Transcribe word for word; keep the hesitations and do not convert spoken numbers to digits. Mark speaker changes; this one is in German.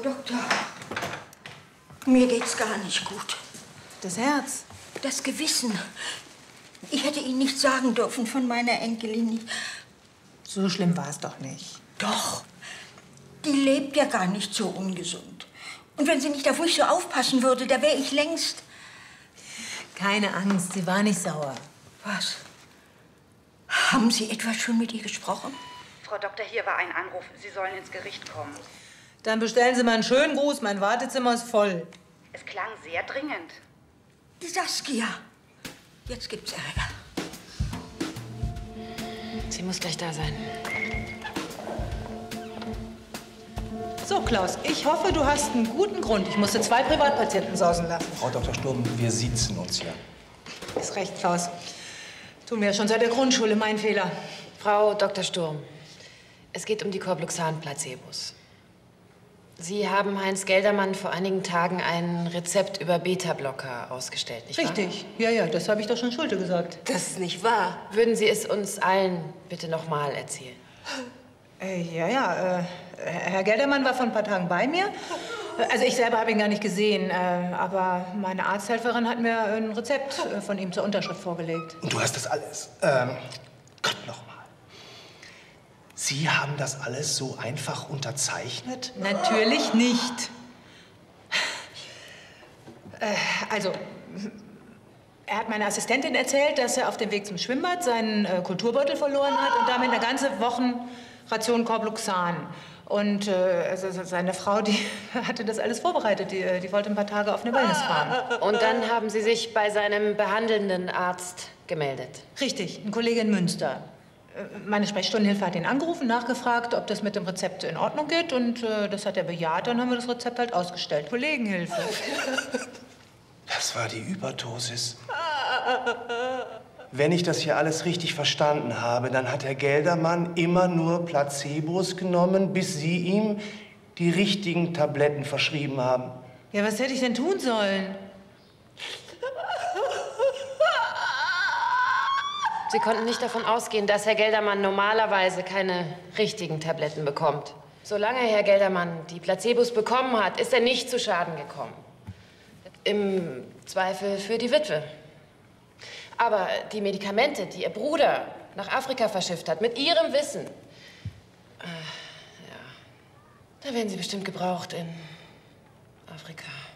Speaker 1: Doktor, mir geht's gar nicht gut.
Speaker 2: Das Herz?
Speaker 1: Das Gewissen. Ich hätte Ihnen nicht sagen dürfen von meiner Enkelin.
Speaker 2: So schlimm war es doch nicht.
Speaker 1: Doch. Die lebt ja gar nicht so ungesund. Und wenn sie nicht auf mich so aufpassen würde, da wäre ich längst...
Speaker 2: Keine Angst, sie war nicht sauer.
Speaker 1: Was? Haben Sie etwa schon mit ihr gesprochen?
Speaker 3: Frau Doktor, hier war ein Anruf. Sie sollen ins Gericht kommen.
Speaker 2: Dann bestellen Sie mal einen schönen Gruß. Mein Wartezimmer ist voll.
Speaker 3: Es klang sehr dringend.
Speaker 1: Die Saskia. Jetzt gibt's Ärger.
Speaker 4: Sie muss gleich da sein.
Speaker 2: So, Klaus, ich hoffe, du hast einen guten Grund. Ich musste zwei Privatpatienten sausen lassen.
Speaker 5: Frau Doktor Sturm, wir siezen uns hier.
Speaker 2: Ist recht, Klaus. Tun wir ja schon seit der Grundschule, mein Fehler.
Speaker 4: Frau Doktor Sturm, es geht um die Carbluxan-Placebos. Sie haben Heinz Geldermann vor einigen Tagen ein Rezept über Beta-Blocker ausgestellt, nicht wahr?
Speaker 2: Richtig. Ja, ja, das habe ich doch schon Schulte gesagt.
Speaker 4: Das ist nicht wahr. Würden Sie es uns allen bitte noch mal erzählen?
Speaker 2: Äh, ja, ja. Äh, Herr Geldermann war vor ein paar Tagen bei mir. Also ich selber habe ihn gar nicht gesehen. Äh, aber meine Arzthelferin hat mir ein Rezept äh, von ihm zur Unterschrift vorgelegt.
Speaker 5: Und du hast das alles. Ähm, Gott noch mal. Sie haben das alles so einfach unterzeichnet?
Speaker 2: Natürlich nicht. Äh, also, er hat meiner Assistentin erzählt, dass er auf dem Weg zum Schwimmbad seinen äh, Kulturbeutel verloren hat und damit eine ganze Wochenration Carbluxan. Und äh, also seine Frau, die hatte das alles vorbereitet. Die, die wollte ein paar Tage auf eine Wellness fahren.
Speaker 4: Und dann haben Sie sich bei seinem behandelnden Arzt gemeldet?
Speaker 2: Richtig, ein Kollege in Münster. Meine Sprechstundenhilfe hat ihn angerufen, nachgefragt, ob das mit dem Rezept in Ordnung geht. Und äh, das hat er bejaht. Dann haben wir das Rezept halt ausgestellt. Kollegenhilfe.
Speaker 5: Das war die Überdosis. Wenn ich das hier alles richtig verstanden habe, dann hat Herr Geldermann immer nur Placebos genommen, bis Sie ihm die richtigen Tabletten verschrieben haben.
Speaker 2: Ja, was hätte ich denn tun sollen?
Speaker 4: Sie konnten nicht davon ausgehen, dass Herr Geldermann normalerweise keine richtigen Tabletten bekommt. Solange Herr Geldermann die Placebos bekommen hat, ist er nicht zu Schaden gekommen. Im Zweifel für die Witwe. Aber die Medikamente, die Ihr Bruder nach Afrika verschifft hat, mit Ihrem Wissen, äh, ja, da werden sie bestimmt gebraucht in Afrika.